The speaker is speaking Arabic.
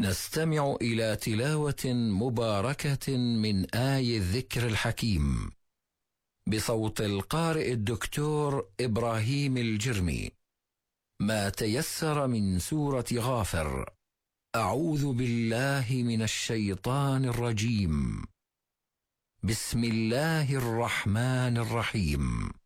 نستمع إلى تلاوة مباركة من آي الذكر الحكيم بصوت القارئ الدكتور إبراهيم الجرمي. ما تيسر من سورة غافر. أعوذ بالله من الشيطان الرجيم. بسم الله الرحمن الرحيم.